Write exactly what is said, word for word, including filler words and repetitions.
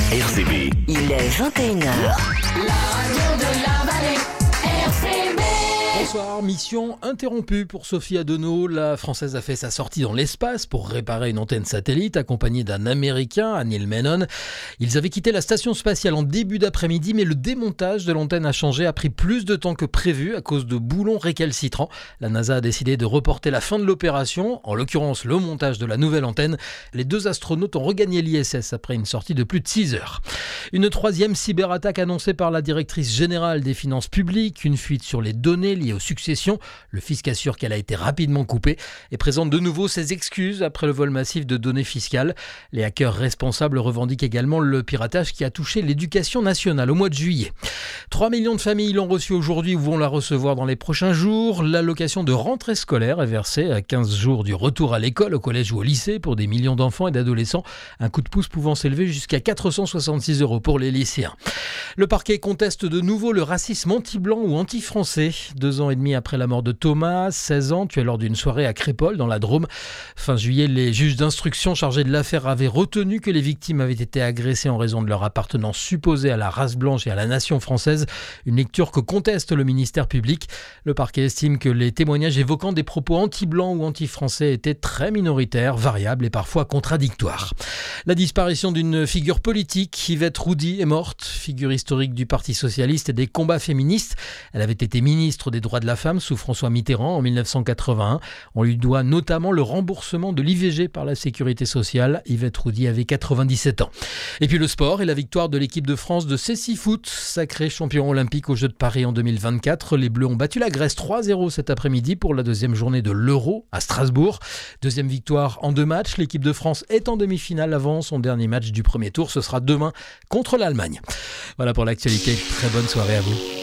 R C B. Il est vingt et une heures. La radio de la vallée, R C B. Bonsoir, mission interrompue pour Sophie Adenau. La Française a fait sa sortie dans l'espace pour réparer une antenne satellite accompagnée d'un Américain, Neil Menon. Ils avaient quitté la station spatiale en début d'après-midi, mais le démontage de l'antenne a changé, a pris plus de temps que prévu à cause de boulons récalcitrants. La NASA a décidé de reporter la fin de l'opération, en l'occurrence le montage de la nouvelle antenne. Les deux astronautes ont regagné l'I S S après une sortie de plus de six heures. Une troisième cyberattaque annoncée par la directrice générale des finances publiques, une fuite sur les données liées aux successions. Le fisc assure qu'elle a été rapidement coupée et présente de nouveau ses excuses après le vol massif de données fiscales. Les hackers responsables revendiquent également le piratage qui a touché l'éducation nationale au mois de juillet. trois millions de familles l'ont reçue aujourd'hui ou vont la recevoir dans les prochains jours. L'allocation de rentrée scolaire est versée à quinze jours du retour à l'école, au collège ou au lycée pour des millions d'enfants et d'adolescents. Un coup de pouce pouvant s'élever jusqu'à quatre cent soixante-six euros pour les lycéens. Le parquet conteste de nouveau le racisme anti-blanc ou anti-français. Deux ans et demi après la mort de Thomas, seize ans, tué lors d'une soirée à Crépol dans la Drôme. Fin juillet, les juges d'instruction chargés de l'affaire avaient retenu que les victimes avaient été agressées en raison de leur appartenance supposée à la race blanche et à la nation française. Une lecture que conteste le ministère public. Le parquet estime que les témoignages évoquant des propos anti-blancs ou anti-français étaient très minoritaires, variables et parfois contradictoires. La disparition d'une figure politique, Yvette Roudy, est morte. Figure historique du Parti socialiste et des combats féministes. Elle avait été ministre des droits de la femme sous François Mitterrand en dix-neuf cent quatre-vingt-un. On lui doit notamment le remboursement de l'I V G par la sécurité sociale. Yvette Roudy avait quatre-vingt-dix-sept ans. Et puis le sport et la victoire de l'équipe de France de cécifoot, sacré champion olympique aux Jeux de Paris en deux mille vingt-quatre. Les Bleus ont battu la Grèce trois zéro cet après-midi pour la deuxième journée de l'Euro à Strasbourg. Deuxième victoire en deux matchs. L'équipe de France est en demi-finale avant son dernier match du premier tour. Ce sera demain contre l'Allemagne. Voilà pour l'actualité. Très bonne soirée à vous.